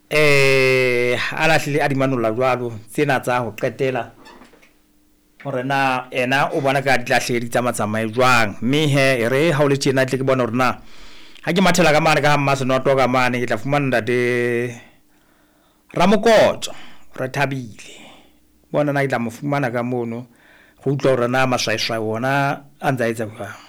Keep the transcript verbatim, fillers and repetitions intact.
eh ala hlile a di manolla jwalo tsena tsa ho qetela hore na ena o bona ka ditlahle di tsamatsamai jwang mme he re ha o le tjena tle ke bona hore na ha ke mathela ka mane ka hamma se no toka mane ke tla fumana de Ramokotso re Thabile bona na ke tla mo fumana ka mono go utlwa hore na maswaiswa wona a ntsa etsa jwang.